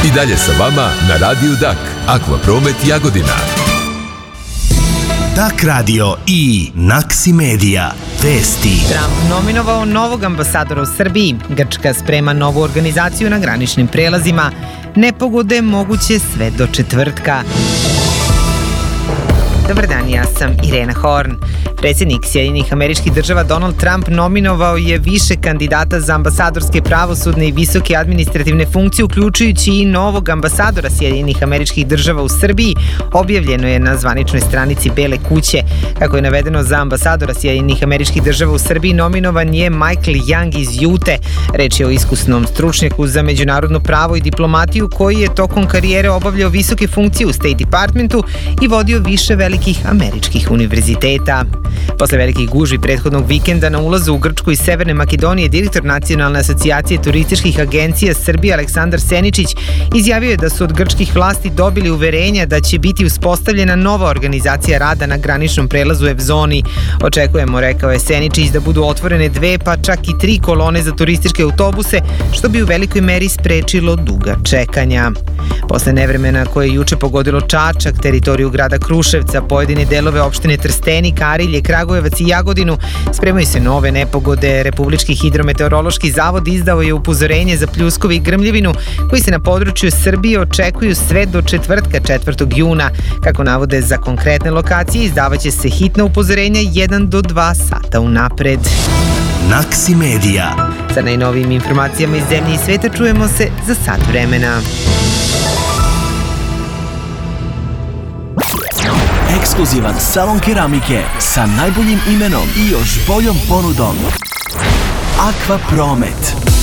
I dalje sa vama na Radiju Dak, Akvapromet Jagodina. Dak radio i Naksi Media. Vesti. Trump nominovao novog ambasadora u Srbiji. Grčka sprema novu organizaciju na graničnim prelazima. Nepogode moguće sve do četvrtka. Dobar dan, ja sam Irena Horn. Predsjednik Sjedinjenih Američkih Država Donald Trump nominovao je više kandidata za ambasadorske, pravosudne i visoke administrativne funkcije, uključujući i novog ambasadora Sjedinjenih Američkih Država u Srbiji, objavljeno je na zvaničnoj stranici Bele kuće. Kako je navedeno, za ambasadora Sjedinjenih Američkih Država u Srbiji nominovan je Michael Young iz Jute. Reč je o iskusnom stručnjaku za međunarodno pravo i diplomatiju koji je tokom karijere obavljao visoke funkcije u State Departmentu i vodio više velikih američkih univerziteta. Posle velikih gužvi prethodnog vikenda na ulazu u Grčku iz Severne Makedonije, direktor Nacionalne asocijacije turističkih agencija Srbije Aleksandar Seničić izjavio je da su od grčkih vlasti dobili uverenja da će biti uspostavljena nova organizacija rada na graničnom prelazu Evzoni. Očekujemo, rekao je Seničić, da budu otvorene 2 pa čak i 3 kolone za turističke autobuse, što bi u velikoj meri sprečilo duga čekanja. Posle nevremena koje je juče pogodilo Čačak, teritoriju grada Kruševca, pojedine delove opštine Trstenik, Arilje, Kragujevac i Jagodinu, spremaju se nove nepogode. Republički hidrometeorološki zavod izdao je upozorenje za pljuskove i grmljevinu koji se na području Srbije očekuju sve do četvrtka 4. juna. Kako navode, za konkretne lokacije izdavaće se hitna upozorenja 1 do 2 sata unapred. Naksi Media. Sa najnovijim informacijama iz zemlje i sveta čujemo se za sat vremena. Ekskluzivan salon keramike sa najboljim imenom i još boljom ponudom. Akvapromet.